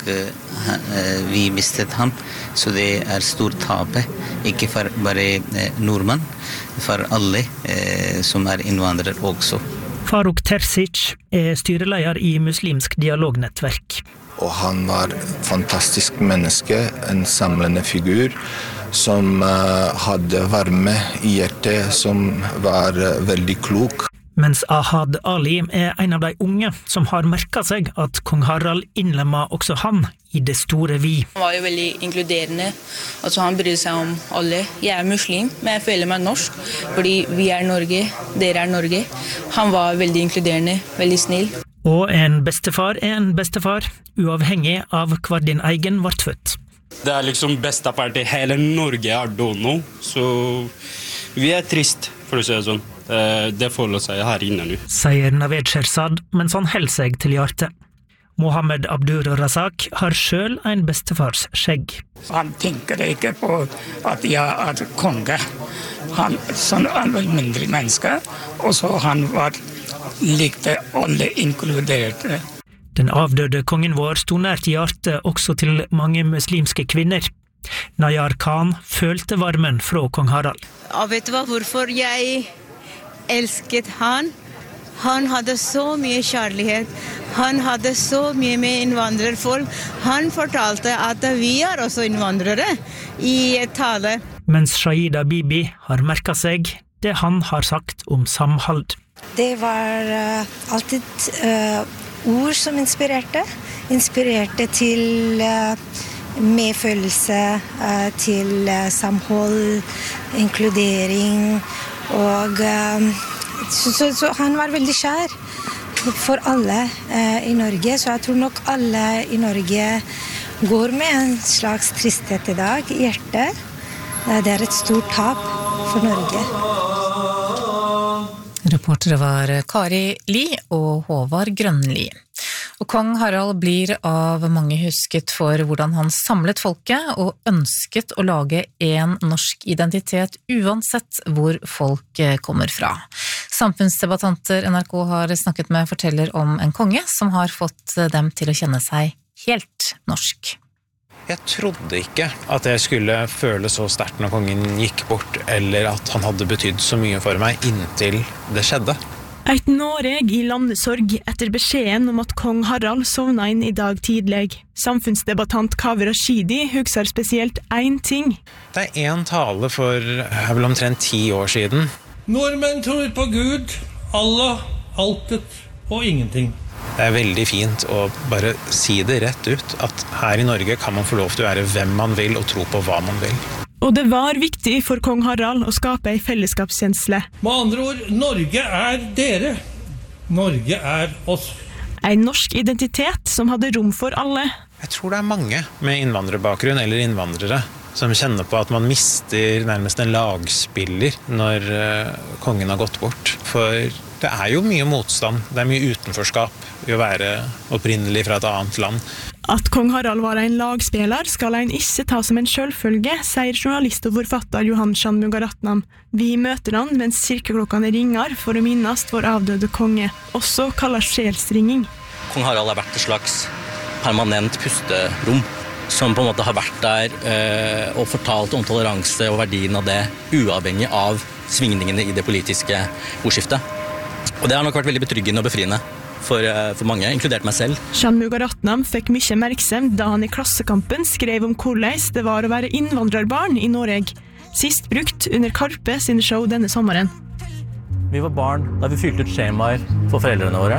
eh, vi mistet ham, så det er stort tape, ikke for bare eh, nordmenn, for alle eh, som er innvandrere også. Faruk Terzic er styreleder i Muslimsk dialognettverk. Og han var fantastisk menneske, en samlende figur, som uh, hadde varme i hjertet, som var uh, veldig klok. Mens Ahad Ali er en av de unge som har merket seg at kong Harald innlemma også han i det store vi. Han var jo veldig inkluderende, altså han brydde seg om alle. Jeg er muslim, men jeg føler meg norsk, fordi vi er Norge, dere er Norge. Han var veldig inkluderende, veldig snill. Og en bestefar er en bestefar, uavhengig av hva din egen ble født. Det er liksom bestefar til hele Norge er dono, så vi er trist, for å si det sånn. Det forholder seg her inne nå. Sier Naved Sherzad, mens han holder seg til hjertet. Mohammed Abdur Razak har selv en bestefars skjegg. Han tenker ikke på at jeg er konge. Han sånn er mindre menneske, og så han var likte alle inkluderte. Den avdøde kongen vår stod nært hjertet også til mange muslimske kvinner. Nayar Khan følte varmen fra kong Harald. Og vet du hva, hvorfor jeg elsket han? Han hadde så mye kjærlighet. Han hadde så mye med innvandrerfolk. Han fortalte at vi er også innvandrere i et tale. Mens Shahida Bibi har merket seg det han har sagt om samhold. Det var uh, alltid uh, ord som inspirerte. Inspirerte til uh, medfølelse, uh, til uh, samhold, inkludering. Og uh, så, så, så han var veldig kjær for alle uh, i Norge, så jeg tror nok alle i Norge går med en slags tristhet i dag i hjertet. Uh, det er et stort tap for Norge. Reportere var Kari Li og Håvard Grønli. Og kong Harald blir av mange husket for hvordan han samlet folket og ønsket å lage en norsk identitet uansett hvor folk kommer fra. Samfunnsdebattanter N R K har snakket med forteller om en konge som har fått dem til å kjenne seg helt norsk. Jeg trodde ikke at jeg skulle føle så sterkt når kongen gikk bort, eller at han hadde betydd så mye for meg inntil det skjedde. Et Noreg i landesorg etter beskjeden om at kong Harald sovna inn i dag tidlig. Samfunnsdebattant Kaveh Rashidi husker spesielt én ting. Det er en tale for er vel omtrent ti år siden. Nordmenn tror på Gud, Allah, altet og ingenting. Det er veldig fint å bare si det rett ut, at her i Norge kan man få lov til å være hvem man vil og tro på hva man vil. Og det var viktig for kong Harald å skape en fellesskapskjensle. Med andre ord, Norge er dere. Norge er oss. En norsk identitet som hadde rom for alle. Jeg tror det er mange med innvandrerbakgrunn eller innvandrere som kjenner på at man mister nærmest en lagspiller når kongen har gått bort. For det er jo mye motstand, det er mye utenforskap i å være opprinnelig fra et annet land. At kong Harald var en lagspiller skal en ikke ta som en selvfølge, sier journalist og forfatter Johan Shanmugaratnam. Vi møter han mens kirkeklokkene ringer for å minnes vår avdøde konge, også kallet sjelsringing. Kong Harald har vært et slags permanent pusterom, som på en måte har vært der øh, og fortalt om toleranse og verdien av det, uavhengig av svingningene i det politiske ordskiftet. Og det har nok vært veldig betryggende og befriende. For, for mange, inkludert meg selv. Shanmugaratnam fikk mye oppmerksomhet da han i Klassekampen skrev om hvordan det var å være innvandrerbarn i Norge. Sist brukt under Karpe sine show denne sommeren. Vi var barn da vi fylte ut skjemaer for foreldrene våre.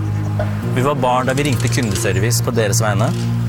Vi var barn da vi ringte kundeservice på deres vegne.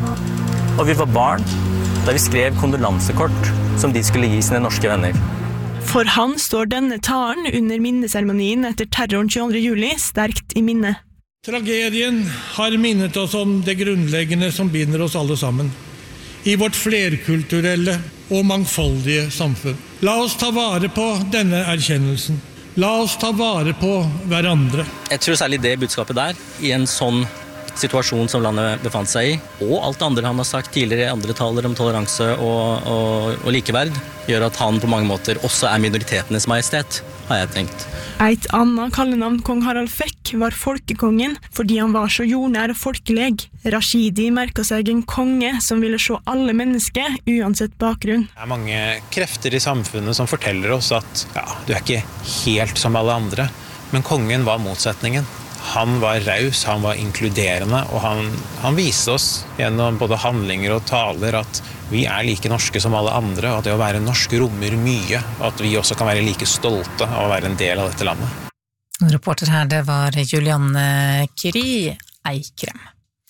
Og vi var barn da vi skrev kondolansekort som de skulle gi sine norske venner. For han står denne talen under minneseremonien etter terroren tjueandre juli sterkt i minne. Tragedien har minnet oss om det grunnleggende som binder oss alle sammen, i vårt flerkulturelle og mangfoldige samfunn. La oss ta vare på denne erkjennelsen. La oss ta vare på hverandre. Jeg tror særlig det budskapet der, i en sånn situasjon som landet befant seg i, og alt det andre han har sagt tidligere i andre taler om toleranse og, og, og likeverd, gjør at han på mange måter også er minoritetenes majestet, har jeg tenkt. Et annet kallenavn kong Harald fikk var folkekongen, fordi han var så jordnær og folkeleg. Rashidi merket seg en konge som ville se alle mennesker, uansett bakgrunn. Det er mange krefter i samfunnet som forteller oss at ja, du er ikke helt som alle andre, men kongen var motsetningen. Han var raus, han var inkluderende, og han, han viste oss gjennom både handlinger og taler at vi er like norske som alle andre, og at det å være norsk rommer mye, og at vi også kan være like stolte av å være en del av dette landet. Reporter her, det var Julianne Kiri Eikrem.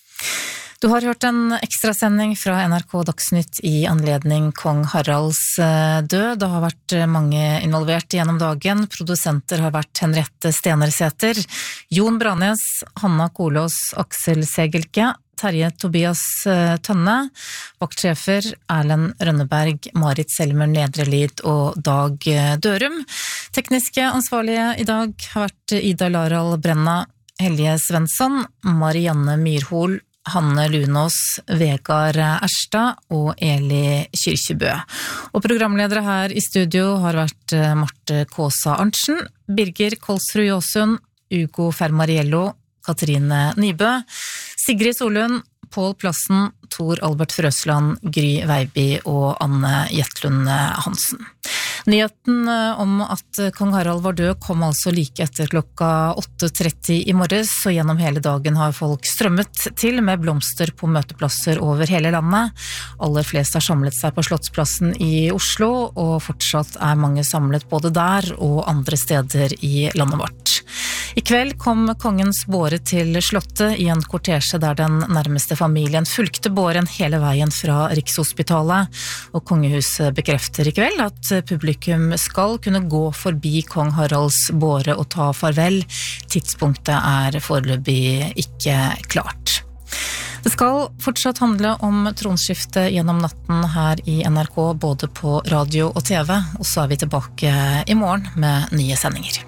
Du har hørt en ekstrasending fra N R K Dagsnytt i anledning kong Haralds død. Det har vært mange involvert gjennom dagen. Produsenter har vært Henriette Stenersæter, Jon Branes, Hanna Kolås, Aksel Segelke, Terje Tobias Tønne, vaktsjefer Erlend Rønneberg, Marit Selmer Nedrelid og Dag Dørum. Tekniske ansvarlige i dag har vært Ida Laral Brenna, Helge Svensson, Marianne Myrhol, Hanne Lunås, Vegard Erstad og Eli Kyrkjebø. Og programledere her i studio har vært Marte Kåsa Arntzen, Birger Kolsrud Jåsund, Ugo Fermariello, Katrine Nybø, Sigrid Solund, Pål Plassen, Tor Albert Frøsland, Gry Veiby og Anne Jetlund Hansen. Nyheten om at kong Harald var død kom altså like etter klokka åtte tretti i morges, og gjennom hele dagen har folk strømmet til med blomster på møteplasser over hele landet. Aller flest har samlet seg på Slottsplassen i Oslo, og fortsatt er mange samlet både der og andre steder i landet vårt. I kveld kom kongens båre til Slottet i en kortesje der den nærmeste familien fulgte båren hele veien fra Rikshospitalet, og kongehuset bekrefter i kveld at publikum skal kunne gå forbi kong Haralds båre og ta farvel. Tidspunktet er foreløpig ikke klart. Det skal fortsatt handle om tronskifte gjennom natten her i N R K, både på radio og T V, og så er vi tilbake i morgen med nye sendinger.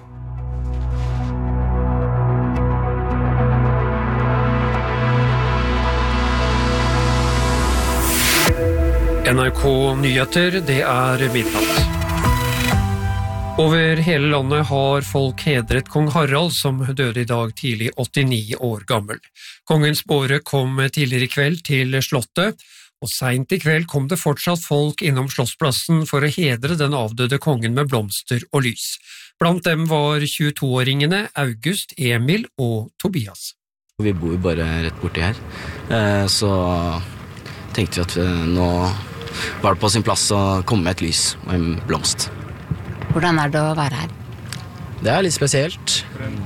N R K Nyheter, det er midnatt. Over hele landet har folk hedret kong Harald, som døde i dag tidlig åttini år gammel. Kongens båre kom tidligere i kveld til Slottet, og sent I kveld kom det fortsatt folk innom Slottsplassen for å hedre den avdøde kongen med blomster og lys. Blant dem var tjueto-åringene August, Emil og Tobias. Vi bor bare rett borti her, så tenkte vi at nå var det på sin plass å komme med et lys og en blomst. Hvordan er det å være her? Det er litt spesielt.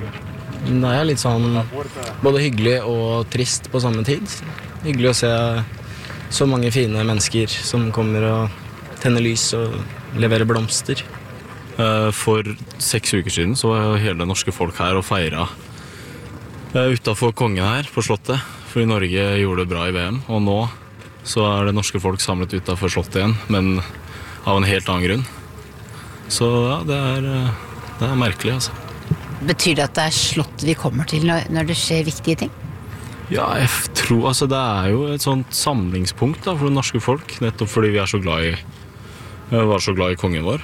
Det er litt sånn både hyggelig og trist på samme tid. Hyggelig å se så mange fine mennesker som kommer og tenner lys og leverer blomster. For seks uker siden så var hele det norske folk her og feiret utenfor kongen her på slottet, fordi Norge gjorde det bra I V M, og nå så er det norske folk samlet utenfor slottet igjen, men av en helt annen grunn. Så ja, det er, det er merkelig, altså. Betyr det at det er slottet vi kommer til når, når det skjer viktige ting? Ja, jeg tror, altså det er jo et sånt samlingspunkt da, for det norske folk, nettopp fordi vi er så glad I, var så glad I kongen vår.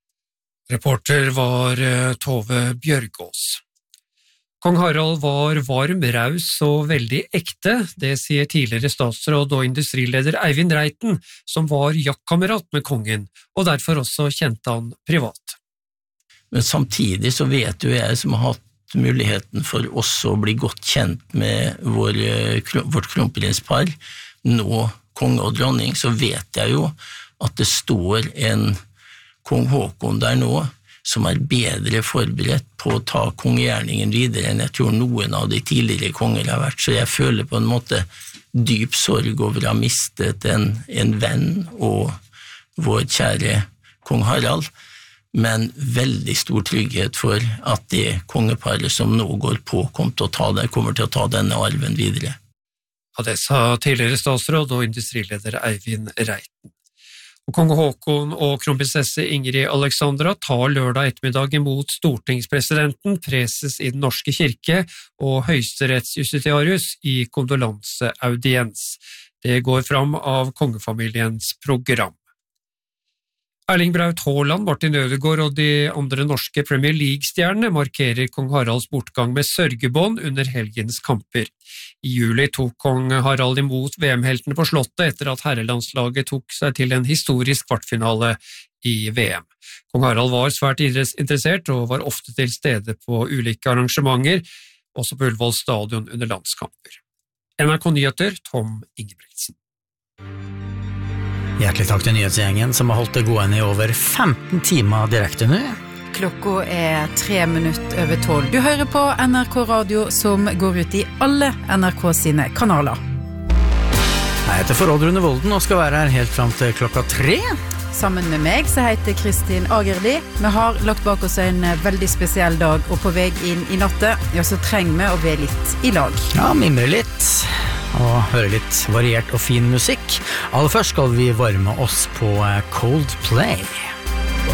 Reporter var Tove Bjørgås. Kong Harald var varm, raus og veldig ekte, det sier tidligere statsråd og industrileder Eivind Reiten, som var jaktkamerat med kongen, og derfor også kjente han privat. Men samtidig så vet jo jeg som har hatt muligheten for også å bli godt kjent med vår, vårt kronprinspar, nå konge og dronning, så vet jeg jo at det står en kong Håkon der nå, som er bedre forberedt på å ta kongegjerningen videre enn jeg tror noen av de tidligere konger har vært. Så jeg føler på en måte dyp sorg over å ha mistet en, en venn og vår kjære kong Harald, men veldig stor trygghet for at det kongeparet som nå går på kommer til å ta, det, kommer til å ta denne arven videre. Ja, det sa tidligere statsråd og industrileder Eivind Reiten. Og kong Håkon og kronprinsesse Ingrid Alexandra tar lørdag ettermiddag imot stortingspresidenten, preses I den norske kirke og høyesterettsjustitiarius I kondolanseaudiens. Det går fram av kongefamiliens program. Erling Braut Haaland, Martin Ødegaard og de andre norske Premier League-stjernene markerer kong Haralds bortgang med sørgebånd under helgens kamper. I juli tok kong Harald imot V M-heltene på slottet etter at herrelandslaget tok seg til en historisk kvartfinale I V M. Kong Harald var svært idrettsinteressert og var ofte til stede på ulike arrangementer, også på Ullevål stadion under landskamper. N R K Nyheter, Tom Ingebrigtsen. Hjertelig takk til nyhetsgjengen som har holdt det gående I over femten timer direkte nå. Klokka er tre minutter over tolv. Du hører på N R K Radio som går ut I alle N R K sine kanaler. Jeg heter Forråd Rune Volden og skal være her helt frem til klokka tre. Sammen med meg så heter Kristin Agerli. Vi har lagt bak oss en veldig spesiell dag, og på vei inn I natte, ja, så trenger vi å være litt I lag. Ja, mimre litt. Og høre litt variert og fin musikk. Aller først skal vi varme oss på Coldplay.